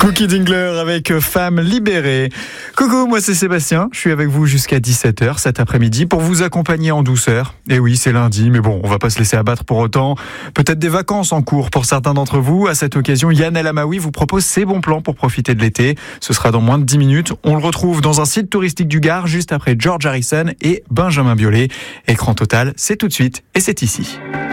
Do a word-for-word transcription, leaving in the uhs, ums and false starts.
Cookie Dingler avec Femme libérée. Coucou, moi c'est Sébastien, je suis avec vous jusqu'à dix-sept heures cet après-midi pour vous accompagner en douceur. Et oui, c'est lundi, mais bon, on va pas se laisser abattre pour autant. Peut-être des vacances en cours pour certains d'entre vous. À cette occasion, Yann El Amaoui vous propose ses bons plans pour profiter de l'été. Ce sera dans moins de dix minutes. On le retrouve dans un site touristique du Gard, juste après George Harrison et Benjamin Biolay. Écran total, c'est tout de suite et c'est ici.